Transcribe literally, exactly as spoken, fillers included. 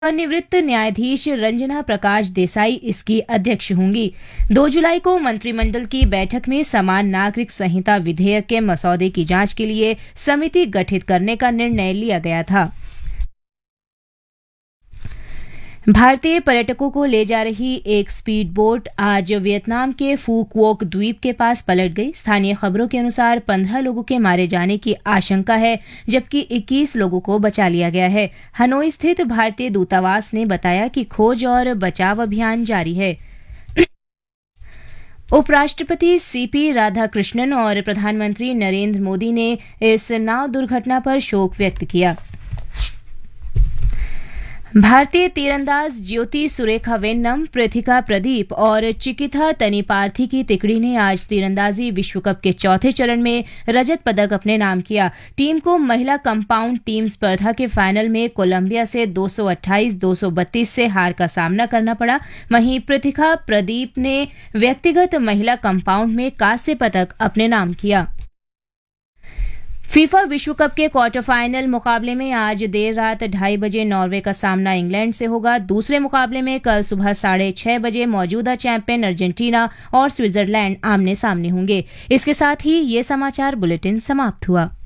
निवृत्त न्यायाधीश रंजना प्रकाश देसाई इसकी अध्यक्ष होंगी। दो जुलाई को मंत्रिमंडल की बैठक में समान नागरिक संहिता विधेयक के मसौदे की जांच के लिए समिति गठित करने का निर्णय लिया गया था। भारतीय पर्यटकों को ले जा रही एक स्पीड बोट आज वियतनाम के फू क्वोक द्वीप के पास पलट गई। स्थानीय खबरों के अनुसार पंद्रह लोगों के मारे जाने की आशंका है, जबकि इक्कीस लोगों को बचा लिया गया है। हनोई स्थित भारतीय दूतावास ने बताया कि खोज और बचाव अभियान जारी है। उपराष्ट्रपति सीपी राधाकृष्णन और प्रधानमंत्री नरेंद्र मोदी ने इस नाव दुर्घटना पर शोक व्यक्त किया। भारतीय तीरंदाज ज्योति सुरेखा वेन्नम, पृथिका प्रदीप और चिकिथा तनिपार्थी की तिकड़ी ने आज तीरंदाजी विश्व कप के चौथे चरण में रजत पदक अपने नाम किया। टीम को महिला कंपाउंड टीम स्पर्धा के फाइनल में कोलंबिया से दो सौ अट्ठाईस दो सौ बत्तीस से हार का सामना करना पड़ा। वहीं पृथिका प्रदीप ने व्यक्तिगत महिला कंपाउंड में कांस्य पदक अपने नाम किया। फीफा विश्व कप के क्वार्टर फाइनल मुकाबले में आज देर रात ढाई बजे नॉर्वे का सामना इंग्लैंड से होगा। दूसरे मुकाबले में कल सुबह साढ़े छह बजे मौजूदा चैंपियन अर्जेंटीना और स्विट्जरलैंड आमने सामने होंगे। इसके साथ ही ये समाचार बुलेटिन समाप्त हुआ।